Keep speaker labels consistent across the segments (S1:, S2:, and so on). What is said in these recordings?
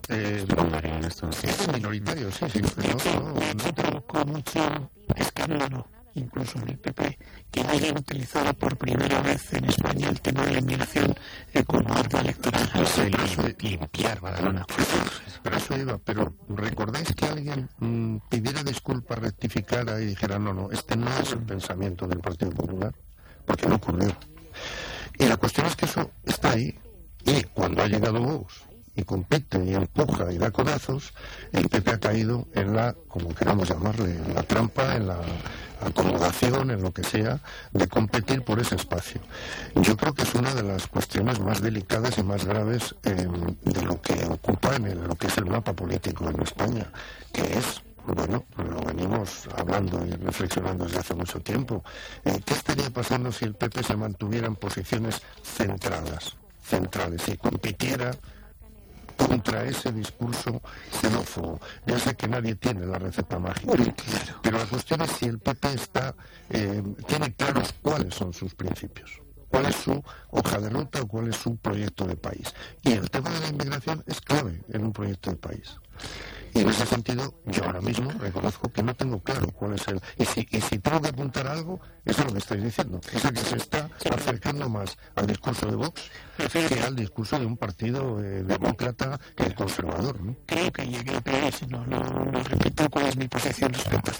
S1: Es minoritario, sí.
S2: No provocó mucho escándalo, incluso en el PP, que hayan utilizado por primera vez en España el tema de la inmigración como arma electoral.
S1: Limpiar Badalona. Pero eso iba, pero ¿recordáis que alguien pidiera disculpas, rectificara y dijera no, este no es el pensamiento del Partido Popular? Porque no ocurrió. Y la cuestión es que eso está ahí, y cuando ha llegado Vox y compite y empuja y da codazos, el PP ha caído en la, como queramos llamarle, en la trampa, en la acomodación, en lo que sea, de competir por ese espacio. Yo creo que es una de las cuestiones más delicadas y más graves de lo que ocupa en lo que es el mapa político en España, que es, bueno, lo venimos hablando y reflexionando desde hace mucho tiempo. ¿Qué estaría pasando si el PP se mantuviera en posiciones centrales, y compitiera contra ese discurso xenófobo? Ya sé que nadie tiene la receta mágica, pero la cuestión es si el PP tiene claros cuáles son sus principios, cuál es su hoja de ruta o cuál es su proyecto de país. Y el tema de la inmigración es clave en un proyecto de país. Y en ese sentido, yo ahora mismo reconozco que no tengo claro cuál es el... Y si tengo que apuntar algo, eso es lo que estáis diciendo. Es que se está acercando más al discurso de Vox que al discurso de un partido demócrata y conservador, ¿no?
S2: Creo que llegué a peor, si no repito cuál es mi posición respecto a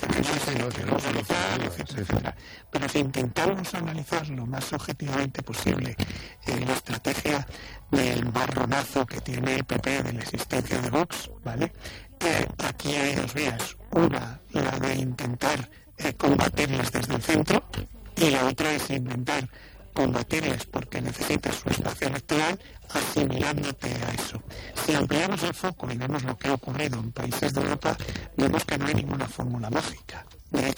S2: este tema. Pero si intentamos analizar lo más objetivamente posible la estrategia del barronazo que tiene el PP de la existencia de Vox, ¿vale? Aquí hay dos vías. Una, la de intentar combatirles desde el centro, y la otra es intentar combatirles porque necesitas su espacio electoral asimilándote a eso. Si ampliamos el foco y vemos lo que ha ocurrido en países de Europa, vemos que no hay ninguna fórmula mágica. De hecho,